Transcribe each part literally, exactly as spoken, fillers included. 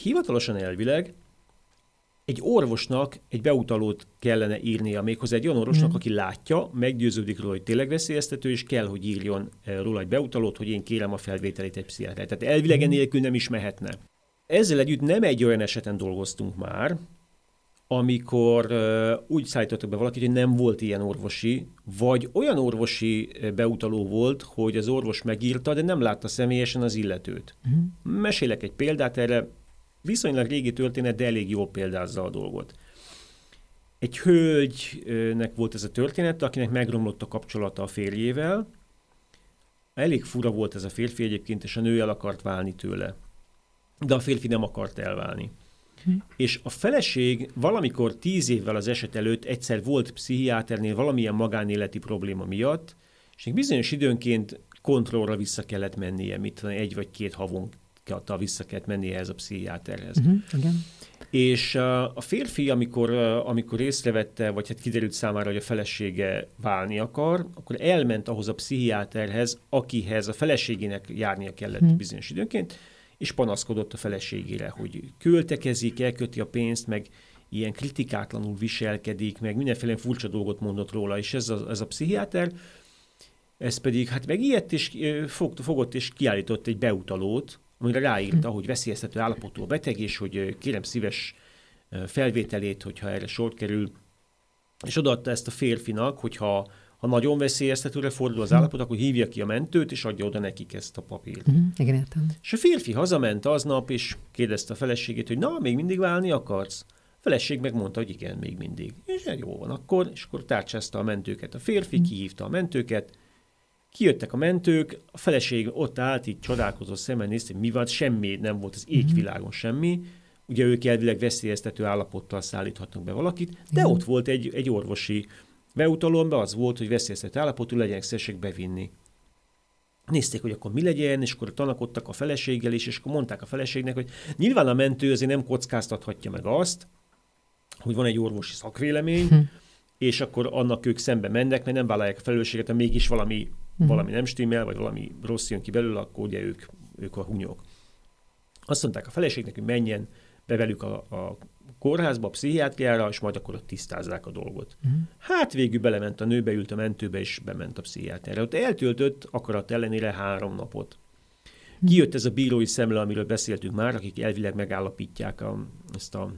hivatalosan elvileg egy orvosnak egy beutalót kellene írnia, méghozzá egy olyan orvosnak, mm. aki látja, meggyőződik róla, hogy tényleg veszélyeztető, és kell, hogy írjon róla egy beutalót, hogy én kérem a felvételét egy pszichiáterre. Tehát elvileg mm. nélkül nem is mehetne. Ezzel együtt nem egy olyan eseten dolgoztunk már, amikor uh, úgy szállítottak be valakit, hogy nem volt ilyen orvosi, vagy olyan orvosi beutaló volt, hogy az orvos megírta, de nem látta személyesen az illetőt. Mm. Mesélek egy példát erre, viszonylag régi történet, de elég jól példázza a dolgot. Egy hölgynek volt ez a történet, akinek megromlott a kapcsolata a férjével. Elég fura volt ez a férfi egyébként, és a nő el akart válni tőle. De a férfi nem akart elválni. Hm. És a feleség valamikor tíz évvel az eset előtt egyszer volt pszichiáternél valamilyen magánéleti probléma miatt, és még bizonyos időnként kontrollra vissza kellett mennie, mit egy vagy két havonta vissza kellett mennie ehhez a pszichiáterhez. Uh-huh, igen. És uh, a férfi, amikor, uh, amikor észrevette, vagy hát kiderült számára, hogy a felesége válni akar, akkor elment ahhoz a pszichiáterhez, akihez a feleségének járnia kellett uh-huh. bizonyos időnként, és panaszkodott a feleségére, hogy költekezik, elköti a pénzt, meg ilyen kritikátlanul viselkedik, meg mindenféle furcsa dolgot mondott róla, és ez a, ez a pszichiáter, ez pedig hát megijedt, és fog, fogott és kiállított egy beutalót, amire ráírta, hogy veszélyeztető állapotú a beteg, és hogy kérem szíves felvételét, hogyha erre sor kerül, és odaadta ezt a férfinak, hogyha ha nagyon veszélyeztetőre fordul az állapot, akkor hívja ki a mentőt, és adja oda nekik ezt a papírt. Uh-huh, igen, értem. És a férfi hazament aznap, és kérdezte a feleségét, hogy na, még mindig válni akarsz? A feleség megmondta, hogy igen, még mindig. És jó van akkor, és akkor tárcsázta a mentőket. A férfi uh-huh. kihívta a mentőket, kijöttek a mentők, a feleség ott állt, így csodálkozó szemmel nézte, hogy mi van, semmi nem volt az égvilágon semmi. Ugye ők elvileg veszélyeztető állapottal szállíthatnak be valakit, de uh-huh. ott volt egy, egy orvosi beutalómban az volt, hogy veszélyeztető állapotú legyenek szívesek bevinni. Nézték, hogy akkor mi legyen, és akkor tanakodtak a feleséggel is, és akkor mondták a feleségnek, hogy nyilván a mentő azért nem kockáztathatja meg azt, hogy van egy orvosi szakvélemény, hm. és akkor annak ők szembe mennek, mert nem vállalják a felelősséget, ha mégis valami, hm. valami nem stimmel, vagy valami rossz jön ki belőle, akkor ugye ők, ők a hunyok. Azt mondták a feleségnek, hogy menjen be velük a, a kórházba, a pszichiátriára, és majd akkor ott tisztázzák a dolgot. Uh-huh. Hát végül belement a nő, beült a mentőbe, és bement a pszichiátriára. Ott eltöltött akarat ellenére három napot. Uh-huh. Kijött ez a bírói szemle, amiről beszéltünk már, akik elvileg megállapítják a, ezt a,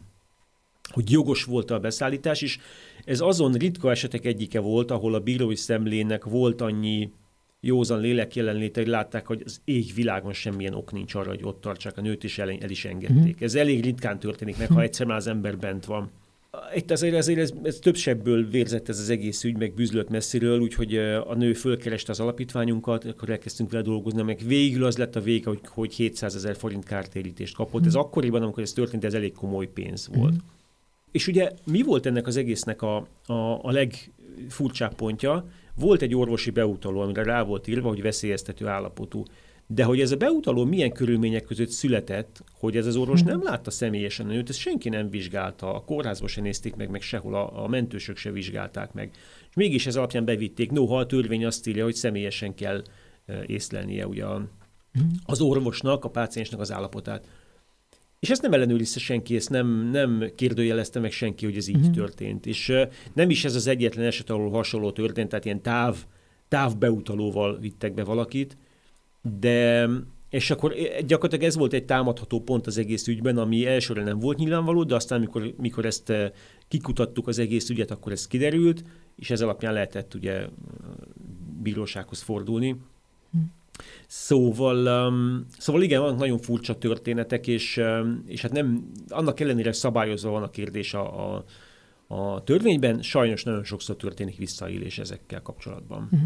hogy jogos volt a beszállítás, és ez azon ritka esetek egyike volt, ahol a bírói szemlének volt annyi józan lélek jelenléte, hogy látták, hogy az égvilágon semmilyen ok nincs arra, hogy ott tartsák a nőt, és el, el is engedték. Mm-hmm. Ez elég ritkán történik meg, ha egyszer már az ember bent van. Itt azért, azért ez, ez több sebből vérzett ez az egész ügy, meg bűzlött messziről, úgyhogy a nő fölkereste az alapítványunkat, akkor elkezdtünk vele dolgozni, meg végül az lett a vége, hogy, hogy hétszázezer forint kártérítést kapott. Mm. Ez akkoriban, amikor ez történt, ez elég komoly pénz volt. Mm. És ugye mi volt ennek az egésznek a, a, a legfurcsább pontja? Volt egy orvosi beutaló, amire rá volt írva, hogy veszélyeztető állapotú. De hogy ez a beutaló milyen körülmények között született, hogy ez az orvos nem látta személyesen a nőt, ezt senki nem vizsgálta, a kórházba se nézték meg, meg sehol, a, a mentősök se vizsgálták meg. És mégis ez alapján bevitték, noha a törvény azt írja, hogy személyesen kell e, észlelnie ugye a, az orvosnak, a páciensnek az állapotát. És ezt nem ellenőrizte senki, ezt nem, nem kérdőjelezte meg senki, hogy ez így uh-huh. történt. És uh, nem is ez az egyetlen eset, ahol hasonló történt, tehát ilyen táv, távbeutalóval vittek be valakit, de és akkor gyakorlatilag ez volt egy támadható pont az egész ügyben, ami elsőre nem volt nyilvánvaló, de aztán mikor, mikor ezt kikutattuk az egész ügyet, akkor ez kiderült, és ez alapján lehetett ugye bírósághoz fordulni. Uh-huh. Szóval, um, szóval igen, vannak nagyon furcsa történetek, és, um, és hát nem, annak ellenére szabályozva van a kérdés a, a, a törvényben, sajnos nagyon sokszor történik visszaélés ezekkel kapcsolatban. Uh-huh.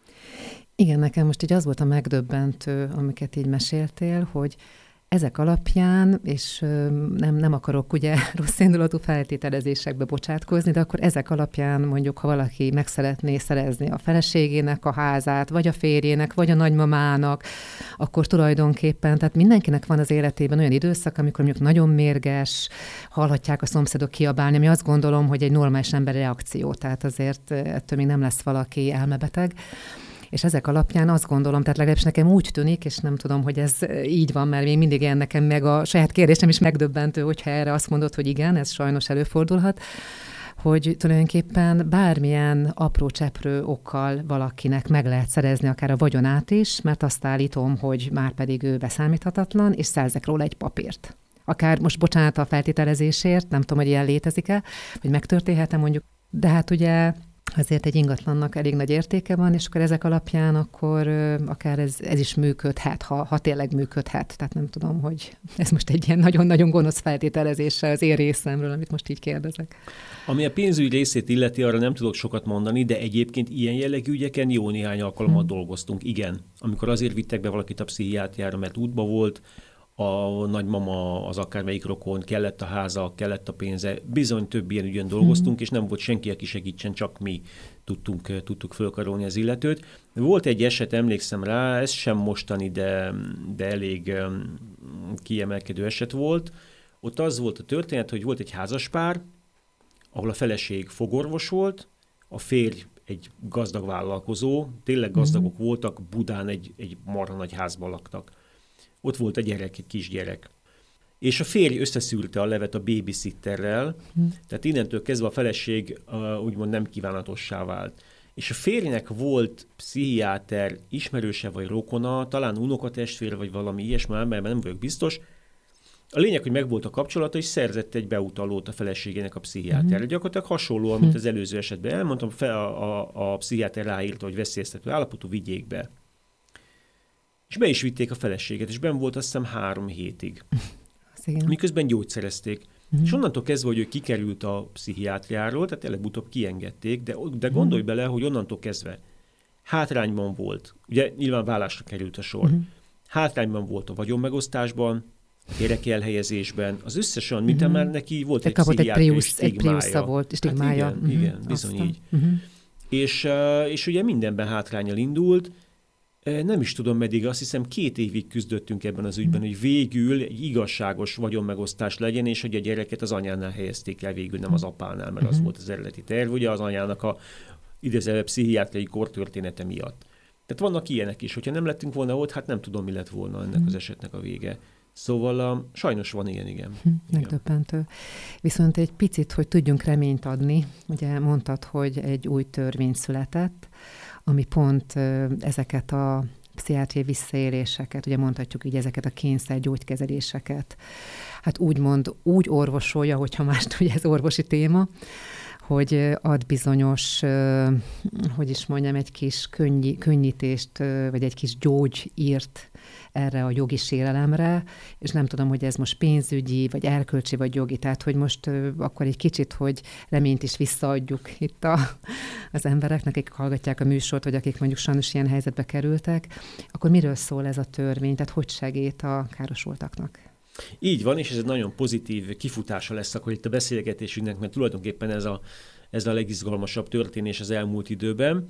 Igen, nekem most így az volt a megdöbbentő, amiket így meséltél, hogy ezek alapján, és nem, nem akarok ugye rossz indulatú feltételezésekbe bocsátkozni, de akkor ezek alapján mondjuk, ha valaki meg szeretné szerezni a feleségének a házát, vagy a férjének, vagy a nagymamának, akkor tulajdonképpen, tehát mindenkinek van az életében olyan időszak, amikor mondjuk nagyon mérges, hallhatják a szomszédok kiabálni, ami azt gondolom, hogy egy normális emberi reakció, tehát azért ettől még nem lesz valaki elmebeteg. És ezek alapján azt gondolom, tehát legalábbis nekem úgy tűnik, és nem tudom, hogy ez így van, mert még mindig ilyen nekem meg a saját kérdésem is megdöbbentő, hogyha erre azt mondod, hogy igen, ez sajnos előfordulhat, hogy tulajdonképpen bármilyen apró cseprő okkal valakinek meg lehet szerezni akár a vagyonát is, mert azt állítom, hogy már pedig ő beszámíthatatlan, és szerzek róla egy papírt. Akár most bocsánat a feltételezésért, nem tudom, hogy ilyen létezik-e, hogy megtörténhet-e mondjuk, de hát ugye azért egy ingatlannak elég nagy értéke van, és akkor ezek alapján akkor akár ez, ez is működhet, ha, ha tényleg működhet. Tehát nem tudom, hogy ez most egy ilyen nagyon-nagyon gonosz feltételezése az én részemről, amit most így kérdezek. Ami a pénzügyi részét illeti, arra nem tudok sokat mondani, de egyébként ilyen jellegű ügyeken jó néhány alkalommal hmm. dolgoztunk. Igen, amikor azért vittek be valakit a pszichiátriára, mert útba volt, a nagymama, az akármelyik rokon, kellett a háza, kellett a pénze, bizony több ilyen ügyön dolgoztunk, mm. és nem volt senki, aki segítsen, csak mi tudtunk, tudtuk fölkarolni az illetőt. Volt egy eset, emlékszem rá, ez sem mostani, de, de elég kiemelkedő eset volt. Ott az volt a történet, hogy volt egy házaspár, ahol a feleség fogorvos volt, a férj egy gazdag vállalkozó, tényleg gazdagok mm. voltak, Budán egy, egy marha nagy házban laktak. Ott volt a gyerek, egy kisgyerek. És a férj összeszűrte a levet a babysitterrel, hmm. tehát innentől kezdve a feleség uh, úgymond nem kívánatossá vált. És a férjnek volt pszichiáter ismerőse vagy rokona, talán unokatestvér vagy valami ilyesmi, mert nem vagyok biztos. A lényeg, hogy megvolt a kapcsolata, és szerzett egy beutalót a feleségének a pszichiáterre. Hmm. Gyakorlatilag hasonlóan, mint az előző esetben elmondtam, fel a, a, a pszichiáter ráírta, hogy veszélyeztető állapotú, vigyék be. És be is vitték a feleséget, és benn volt azt hiszem három hétig. Miközben gyógyszerezték. Uh-huh. És onnantól kezdve, hogy ő kikerült a pszichiátriáról, tehát előbb-utóbb kiengedték, de, de gondolj uh-huh. bele, hogy onnantól kezdve hátrányban volt. Ugye nyilván vállásra került a sor. Uh-huh. Hátrányban volt a vagyonmegosztásban, a gyerek elhelyezésben, az összes olyan, mint uh-huh. már neki volt te egy pszichiátriai stigmája. Egy volt, stigmája. Hát igen, uh-huh. igen, bizony Aztán. így. Uh-huh. És, és ugye mindenben hátránnyal indult. Nem is tudom meddig, azt hiszem két évig küzdöttünk ebben az ügyben, hogy végül egy igazságos vagyonmegosztás legyen, és hogy a gyereket az anyánál helyezték el végül, nem az apánál, mert az volt az eredeti terv, ugye az anyának a idézőjelben pszichiátriai kortörténete miatt. Tehát vannak ilyenek is, hogyha nem lettünk volna ott, hát nem tudom, mi lett volna ennek az esetnek a vége. Szóval uh, sajnos van ilyen, igen. Megdöbbentő. Viszont egy picit, hogy tudjunk reményt adni, ugye mondtad, hogy egy új törvény született, ami pont ezeket a pszichiátriai visszaéléseket, ugye mondhatjuk így ezeket a kényszergyógykezeléseket, hát úgymond úgy orvosolja, hogyha mást, ugye ez orvosi téma, hogy ad bizonyos, hogy is mondjam, egy kis könny- könnyítést, vagy egy kis gyógyírt erre a jogi sérelemre, és nem tudom, hogy ez most pénzügyi, vagy erkölcsi, vagy jogi, tehát hogy most akkor egy kicsit, hogy reményt is visszaadjuk itt a, az embereknek, akik hallgatják a műsort, vagy akik mondjuk sajnos ilyen helyzetbe kerültek, akkor miről szól ez a törvény, tehát hogy segít a károsultaknak? Így van, és ez egy nagyon pozitív kifutása lesz akkor itt a beszélgetésünknek, mert tulajdonképpen ez a, ez a legizgalmasabb történés az elmúlt időben.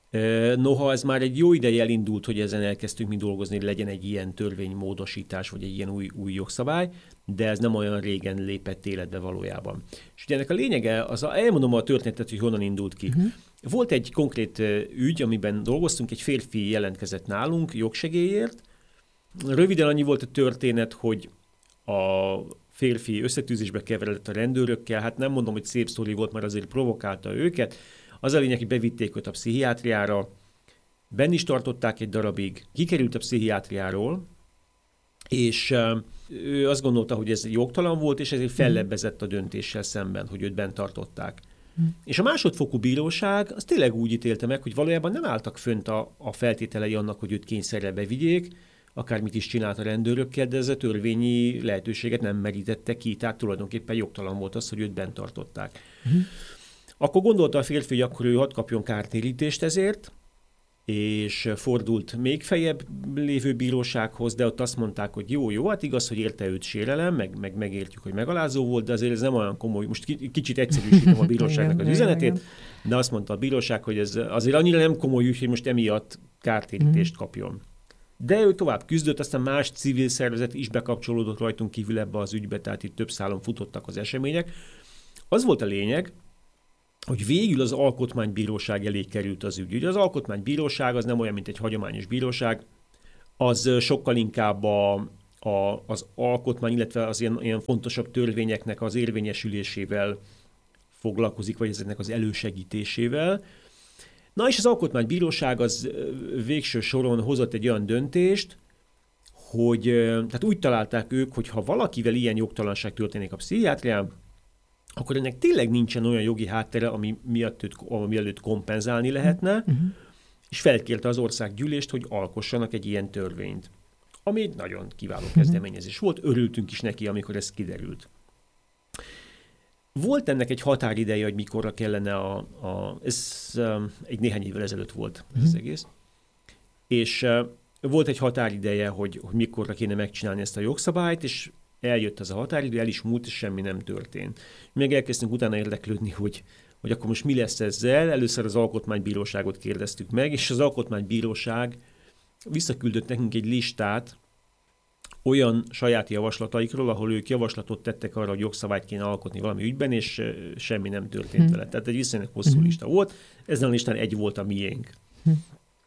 Noha ez már egy jó ideje elindult, hogy ezen elkezdtünk mi dolgozni, hogy legyen egy ilyen törvénymódosítás, vagy egy ilyen új, új jogszabály, de ez nem olyan régen lépett életbe valójában. És ugye ennek a lényege, az a, elmondom a történetet, hogy honnan indult ki. Uh-huh. Volt egy konkrét ügy, amiben dolgoztunk, egy férfi jelentkezett nálunk jogsegélyért. Röviden annyi volt a történet, hogy a férfi összetűzésbe keveredett a rendőrökkel, hát nem mondom, hogy szép sztori volt, mert azért provokálta őket. Az a lényeg, hogy bevitték őt a pszichiátriára, benn is tartották egy darabig, kikerült a pszichiátriáról, és ő azt gondolta, hogy ez jogtalan volt, és ezért fellebbezett a döntéssel szemben, hogy őt bent tartották. Mm. És a másodfokú bíróság az tényleg úgy ítélte meg, hogy valójában nem álltak fönt a, a feltételei annak, hogy őt kényszerre bevigyék, akármit is csinált a rendőrökkel, de ez a törvényi lehetőséget nem merítette ki, tehát tulajdonképpen jogtalan volt az, hogy őt bent tartották. Mm. Akkor gondolta a férfi, hogy akkor ő hadd kapjon kártérítést ezért, és fordult még feljebb lévő bírósághoz, de ott azt mondták, hogy jó, jó, hát igaz, hogy érte őt sérelem, meg, meg megértjük, hogy megalázó volt, de azért ez nem olyan komoly, most kicsit egyszerűsítem a bíróságnak az üzenetét, de azt mondta a bíróság, hogy ez azért annyira nem komoly ügy, hogy most emiatt kártérítést kapjon. De ő tovább küzdött, aztán más civil szervezet is bekapcsolódott rajtunk kívül ebbe az ügybe, tehát itt több szálon futottak az események. Az volt a lényeg, hogy végül az alkotmánybíróság elé került az ügy. Ugye az alkotmánybíróság az nem olyan, mint egy hagyományos bíróság, az sokkal inkább a, a, az alkotmány, illetve az ilyen, ilyen fontosabb törvényeknek az érvényesülésével foglalkozik, vagy ezeknek az elősegítésével. Na és az alkotmánybíróság az végső soron hozott egy olyan döntést, hogy tehát úgy találták ők, hogy ha valakivel ilyen jogtalanság történik a pszichiátrián, akkor ennek tényleg nincsen olyan jogi háttere, ami miatt őt, ami előtt kompenzálni lehetne, uh-huh. és felkérte az országgyűlést, hogy alkossanak egy ilyen törvényt. Ami egy nagyon kiváló kezdeményezés volt, örültünk is neki, amikor ez kiderült. Volt ennek egy határideje, hogy mikorra kellene a... a ez um, egy néhány évvel ezelőtt volt ez az egész. És uh, volt egy határideje, hogy, hogy mikorra kéne megcsinálni ezt a jogszabályt, és eljött ez a határidő, el is múlt, és semmi nem történt. Meg elkezdtünk utána érdeklődni, hogy, hogy akkor most mi lesz ezzel. Először az Alkotmánybíróságot kérdeztük meg, és az Alkotmánybíróság visszaküldött nekünk egy listát olyan saját javaslataikról, ahol ők javaslatot tettek arra, hogy jogszabályt kéne alkotni valami ügyben, és semmi nem történt hmm. vele. Tehát egy viszonylag hosszú hmm. lista volt. Ezen a listán egy volt a miénk. Hmm.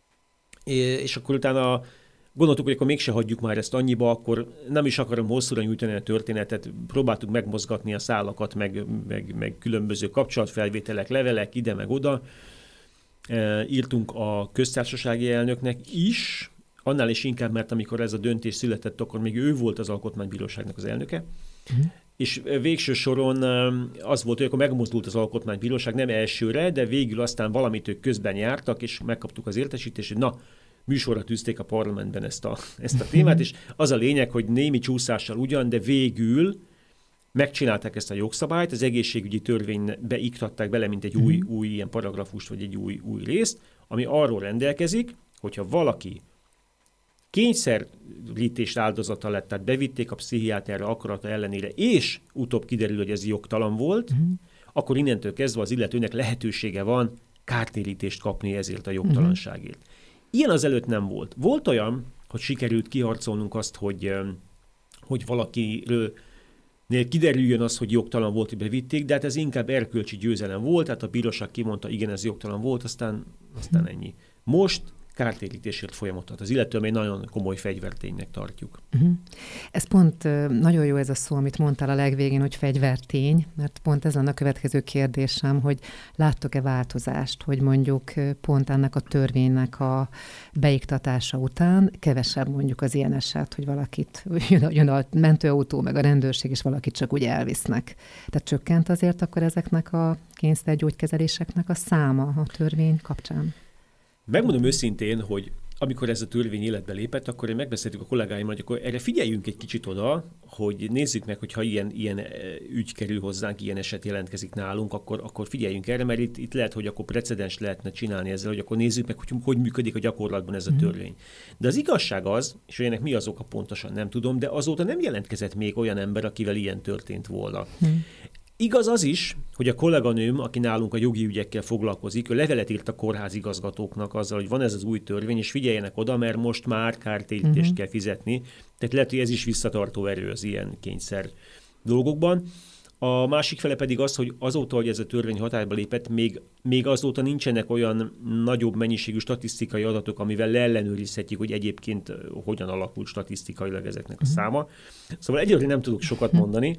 És akkor utána gondoltuk, hogy akkor mégse hagyjuk már ezt annyiba, akkor nem is akarom hosszúra nyújtani a történetet, próbáltuk megmozgatni a szálakat, meg, meg, meg különböző kapcsolatfelvételek, levelek, ide meg oda. E, írtunk a köztársasági elnöknek is, annál is inkább, mert amikor ez a döntés született, akkor még ő volt az Alkotmánybíróságnak az elnöke. Uh-huh. És végső soron az volt, hogy akkor megmozdult az Alkotmánybíróság, nem elsőre, de végül aztán valamit ők közben jártak, és megkaptuk az értesítést, hogy na, műsorra tűzték a parlamentben ezt a, ezt a témát, és az a lényeg, hogy némi csúszással ugyan, de végül megcsinálták ezt a jogszabályt, az egészségügyi törvénybe iktatták bele, mint egy új, új ilyen paragrafust, vagy egy új, új részt, ami arról rendelkezik, hogyha valaki kényszerítést áldozata lett, tehát bevitték a pszichiáterre akarata ellenére, és utóbb kiderül, hogy ez jogtalan volt, uh-huh. akkor innentől kezdve az illetőnek lehetősége van kártérítést kapni ezért a jogtalanságért. Uh-huh. Ilyen azelőtt nem volt. Volt olyan, hogy sikerült kiharcolnunk azt, hogy, hogy valakiről kiderüljön az, hogy jogtalan volt, hogy bevitték, de hát ez inkább erkölcsi győzelem volt, tehát a bíróság kimondta, igen, ez jogtalan volt, aztán, aztán ennyi. Most kártérítésért folyamatot. Az illetően egy nagyon komoly fegyverténynek tartjuk. Uh-huh. Ez pont nagyon jó ez a szó, amit mondtál a legvégén, hogy fegyvertény, mert pont ez lenne a következő kérdésem, hogy láttok-e változást, hogy mondjuk pont ennek a törvénynek a beiktatása után kevesebb mondjuk az ilyen eset, hogy valakit jön a, jön a mentőautó, meg a rendőrség, és valakit csak úgy elvisznek. Tehát csökkent azért akkor ezeknek a kényszergyógykezeléseknek a száma a törvény kapcsán? Megmondom őszintén, hogy amikor ez a törvény életbe lépett, akkor én megbeszéltük a kollégáimmal, hogy akkor erre figyeljünk egy kicsit oda, hogy nézzük meg, hogyha ilyen, ilyen ügy kerül hozzánk, ilyen eset jelentkezik nálunk, akkor, akkor figyeljünk erre, mert itt, itt lehet, hogy akkor precedens lehetne csinálni ezzel, hogy akkor nézzük meg, hogy hogy működik a gyakorlatban ez a törvény. De az igazság az, és ennek mi az oka pontosan nem tudom, de azóta nem jelentkezett még olyan ember, akivel ilyen történt volna. Hmm. Igaz az is, hogy a kolléganőm, aki nálunk a jogi ügyekkel foglalkozik, ő levelet írt a kórházigazgatóknak azzal, hogy van ez az új törvény, és figyeljenek oda, mert most már kártérítést uh-huh. kell fizetni. Tehát lehet, hogy ez is visszatartó erő az ilyen kényszer dolgokban. A másik fele pedig az, hogy azóta, hogy ez a törvény hatályba lépett, még, még azóta nincsenek olyan nagyobb mennyiségű statisztikai adatok, amivel leellenőrizhetjük, hogy egyébként hogyan alakult statisztikailag ezeknek a száma. Szóval egyébként nem tudok sokat mondani.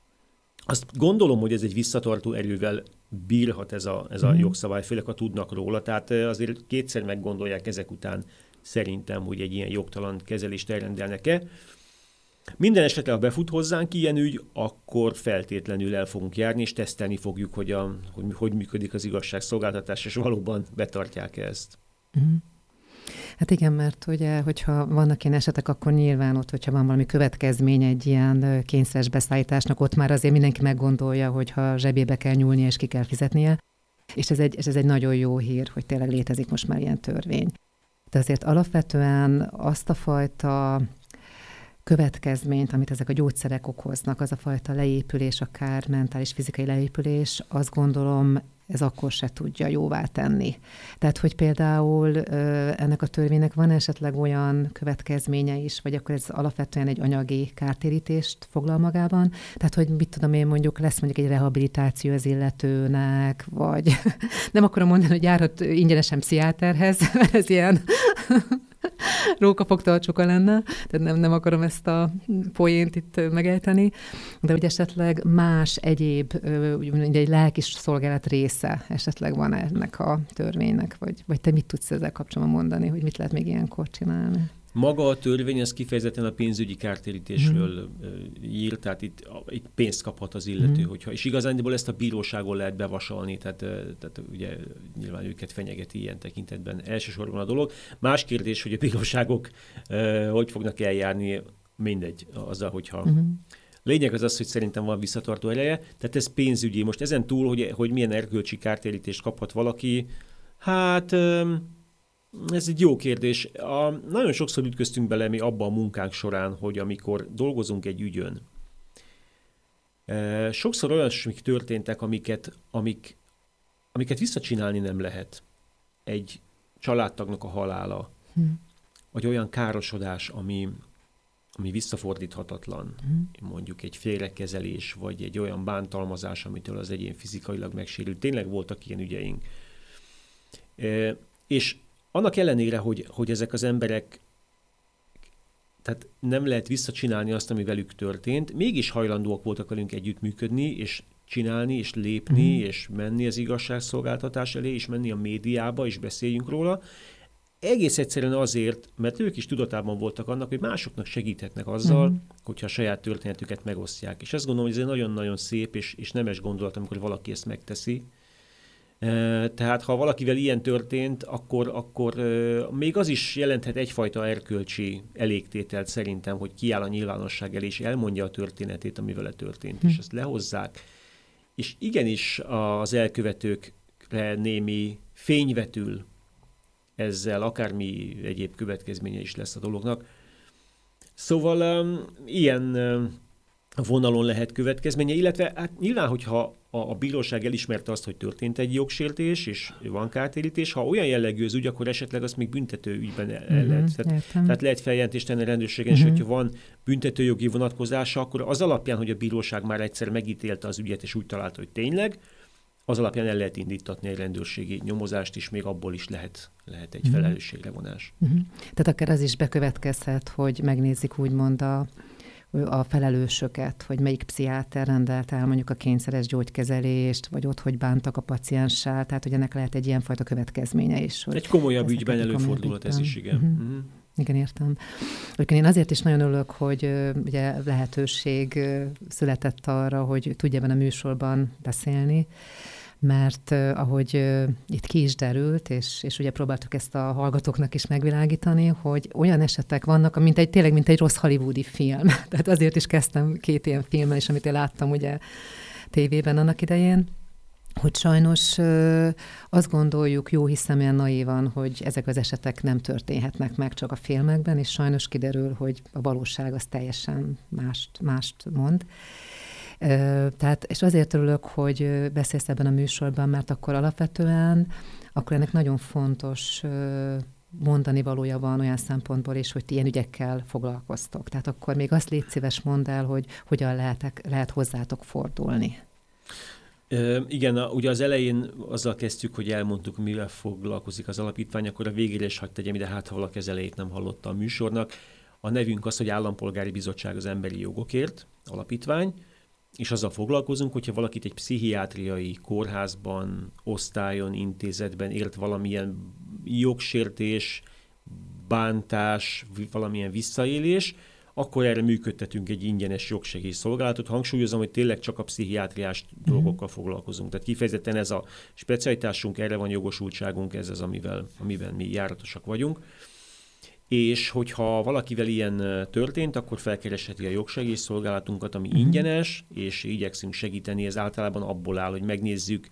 Azt gondolom, hogy ez egy visszatartó erővel bírhat ez a, ez a jogszabály, főleg ha tudnak róla. Tehát azért kétszer meggondolják ezek után szerintem, hogy egy ilyen jogtalan kezelést elrendelnek-e. Minden esetre, ha befut hozzánk ilyen ügy, akkor feltétlenül el fogunk járni, és tesztelni fogjuk, hogy, a, hogy, hogy működik az igazságszolgáltatás, és valóban betartják ezt. Mm. Hát igen, mert ugye, hogyha vannak ilyen esetek, akkor nyilván ott, hogyha van valami következmény egy ilyen kényszeres beszállításnak, ott már azért mindenki meggondolja, hogyha zsebébe kell nyúlnia és ki kell fizetnie. És ez egy, ez egy nagyon jó hír, hogy tényleg létezik most már ilyen törvény. De azért alapvetően azt a fajta következményt, amit ezek a gyógyszerek okoznak, az a fajta leépülés, akár mentális, fizikai leépülés, azt gondolom ez akkor se tudja jóvá tenni. Tehát, hogy például ennek a törvénynek van esetleg olyan következménye is, vagy akkor ez alapvetően egy anyagi kártérítést foglal magában, tehát, hogy mit tudom én, mondjuk lesz mondjuk egy rehabilitáció az illetőnek, vagy nem akarom mondani, hogy járhat ingyenesen pszichiáterhez, mert ez ilyen rókafogta a csuka lenne, tehát nem, nem akarom ezt a poént itt megejteni, de hogy esetleg más egyéb, ugye egy lelkis szolgálat része esetleg van ennek a törvénynek, vagy, vagy te mit tudsz ezzel kapcsolatban mondani, hogy mit lehet még ilyenkor csinálni? Maga a törvény az kifejezetten a pénzügyi kártérítésről mm. ír, tehát itt, itt pénzt kaphat az illető, mm. hogyha, és igazándiból ezt a bíróságon lehet bevasalni, tehát, tehát ugye nyilván őket fenyegeti ilyen tekintetben elsősorban a dolog. Más kérdés, hogy a bíróságok uh, hogy fognak eljárni, mindegy, azzal, hogyha... Mm. Lényeg az az, hogy szerintem van visszatartó ereje, tehát ez pénzügyi. Most ezen túl, hogy, hogy milyen erkölcsi kártérítést kaphat valaki, hát... Um, Ez egy jó kérdés. A, nagyon sokszor ütköztünk bele mi abban a munkánk során, hogy amikor dolgozunk egy ügyön, e, sokszor olyasmik történtek, amiket, amik, amiket visszacsinálni nem lehet. Egy családtagnak a halála, hm. vagy olyan károsodás, ami, ami visszafordíthatatlan. Hm. Mondjuk egy félrekezelés, vagy egy olyan bántalmazás, amitől az egyén fizikailag megsérült. Tényleg voltak ilyen ügyeink. E, és annak ellenére, hogy, hogy ezek az emberek, tehát nem lehet visszacsinálni azt, ami velük történt, mégis hajlandóak voltak velünk együttműködni, és csinálni, és lépni, mm. és menni az igazságszolgáltatás elé, és menni a médiába, és beszéljünk róla. Egész egyszerűen azért, mert ők is tudatában voltak annak, hogy másoknak segíthetnek azzal, mm. hogyha a saját történetüket megosztják. És azt gondolom, hogy ez egy nagyon-nagyon szép és, és nemes gondolat, amikor valaki ezt megteszi. Tehát ha valakivel ilyen történt, akkor, akkor még az is jelenthet egyfajta erkölcsi elégtételt szerintem, hogy kiáll a nyilvánosság elé, és elmondja a történetét, ami vele történt, hm. és ezt lehozzák. És igenis az elkövetőkre némi fényvetül ezzel, akármi egyéb következménye is lesz a dolognak. Szóval um, ilyen um, vonalon lehet következménye, illetve hát nyilván, hogyha a, a bíróság elismerte azt, hogy történt egy jogsértés, és van kártérítés, ha olyan jellegű az ügy, akkor esetleg azt még büntető ügyben el uh-huh, lehet. Tehát, tehát lehet feljelentést tenni a rendőrségen, uh-huh. és hogyha van büntetőjogi vonatkozása, akkor az alapján, hogy a bíróság már egyszer megítélte az ügyet, és úgy találta, hogy tényleg, az alapján el lehet indítatni egy rendőrségi nyomozást, és még abból is lehet, lehet egy uh-huh. felelősségre vonás. Uh-huh. Tehát akár az is bekövetkezhet, hogy megnézik úgymond a a felelősöket, hogy melyik pszichiáter rendelt el mondjuk a kényszeres gyógykezelést, vagy ott, hogy bántak a pacienssel, tehát hogy ennek lehet egy ilyenfajta következménye is. Egy komolyabb ügyben előfordulhat ez is, igen. Uh-huh. Uh-huh. Igen, értem. Úgyhogy én azért is nagyon örülök, hogy ugye lehetőség született arra, hogy tudja ebben a műsorban beszélni, mert uh, ahogy uh, itt ki is derült, és, és ugye próbáltuk ezt a hallgatóknak is megvilágítani, hogy olyan esetek vannak, mint egy, tényleg mint egy rossz hollywoodi film. Tehát azért is kezdtem két ilyen filmmel is, amit én láttam ugye tévében annak idején, hogy sajnos uh, azt gondoljuk jó hiszeműen naívan, hogy ezek az esetek nem történhetnek meg csak a filmekben, és sajnos kiderül, hogy a valóság az teljesen mást, mást mond. Tehát, és azért örülök, hogy beszélsz ebben a műsorban, mert akkor alapvetően, akkor ennek nagyon fontos mondani valója van olyan szempontból is, hogy ti ilyen ügyekkel foglalkoztok. Tehát akkor még azt légy szíves, mondd el, hogy hogyan lehetek, lehet hozzátok fordulni. E, igen, a, ugye az elején azzal kezdtük, hogy elmondtuk, mivel foglalkozik az alapítvány, akkor a végére is hadd tegyem ide, hát ha valaki az elejét nem hallotta a műsornak. A nevünk az, hogy Állampolgári Bizottság az Emberi Jogokért alapítvány, és azzal foglalkozunk, hogyha valakit egy pszichiátriai kórházban, osztályon, intézetben ért valamilyen jogsértés, bántás, valamilyen visszaélés, akkor erre működtetünk egy ingyenes jogsegélyszolgálatot. Hangsúlyozom, hogy tényleg csak a pszichiátriás mm. dolgokkal foglalkozunk. Tehát kifejezetten ez a specialitásunk, erre van jogosultságunk, ez az, amivel, amivel mi járatosak vagyunk. És hogyha valakivel ilyen történt, akkor felkeresheti a jogsegélyszolgálatunkat, ami ingyenes, és igyekszünk segíteni. Ez általában abból áll, hogy megnézzük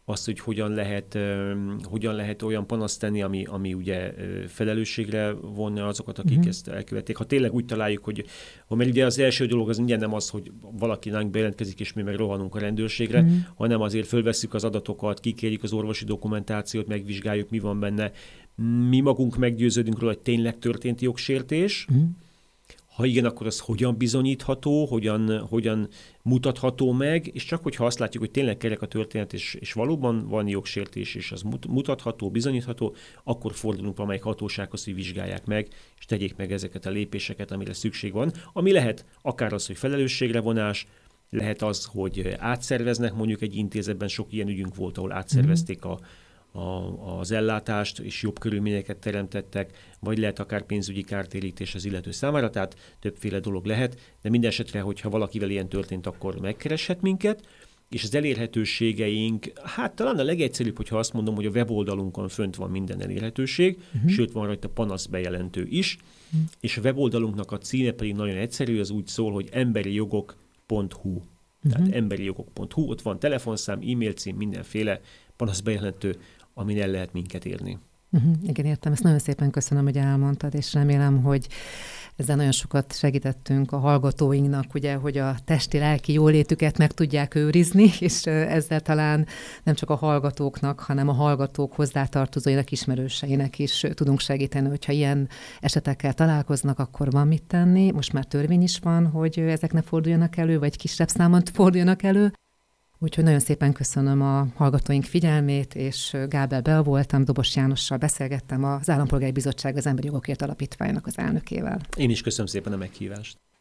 azt, hogy hogyan lehet, hogyan lehet olyan panaszt tenni, ami, ami ugye felelősségre vonni azokat, akik mm-hmm. ezt elkövették. Ha tényleg úgy találjuk, hogy, mert ugye az első dolog az ugye nem az, hogy valaki nálunk bejelentkezik, és mi meg rohanunk a rendőrségre, mm-hmm. hanem azért fölvesszük az adatokat, kikérjük az orvosi dokumentációt, megvizsgáljuk, mi van benne. Mi magunk meggyőződünk róla, hogy tényleg történt jogsértés. Mm-hmm. Ha igen, akkor az hogyan bizonyítható, hogyan, hogyan mutatható meg, és csak hogyha azt látjuk, hogy tényleg kerek a történet, és, és valóban van jogsértés, és az mutatható, bizonyítható, akkor fordulunk valamelyik hatósághoz, hogy vizsgálják meg, és tegyék meg ezeket a lépéseket, amire szükség van. Ami lehet akár az, hogy felelősségre vonás, lehet az, hogy átszerveznek, mondjuk egy intézetben sok ilyen ügyünk volt, ahol átszervezték a A, az ellátást, és jobb körülményeket teremtettek, vagy lehet akár pénzügyi kártérítés az illető számára, tehát többféle dolog lehet, de minden esetre, hogyha valakivel ilyen történt, akkor megkereshet minket, és az elérhetőségeink, hát talán a legegyszerűbb, hogyha azt mondom, hogy a weboldalunkon fönt van minden elérhetőség, uh-huh. sőt van rajta panaszbejelentő is, uh-huh. és a weboldalunknak a címe pedig nagyon egyszerű, az úgy szól, hogy emberi jogok pont hu. Uh-huh. Tehát emberi jogok pont hu, ott van telefonszám, e-mail cím, mindenféle panaszbejelentő, amin el lehet minket érni. Uh-huh, igen, értem. Ezt nagyon szépen köszönöm, hogy elmondtad, és remélem, hogy ezzel nagyon sokat segítettünk a hallgatóinknak, ugye, hogy a testi-lelki jólétüket meg tudják őrizni, és ezzel talán nem csak a hallgatóknak, hanem a hallgatók hozzátartozóinak, ismerőseinek is tudunk segíteni, hogyha ilyen esetekkel találkoznak, akkor van mit tenni. Most már törvény is van, hogy ezek ne forduljanak elő, vagy kisebb számon forduljanak elő. Úgyhogy nagyon szépen köszönöm a hallgatóink figyelmét, és Gábel Bea voltam, Dobos Jánossal beszélgettem, az Állampolgári Bizottság az Emberi Jogokért Alapítványnak az elnökével. Én is köszönöm szépen a meghívást.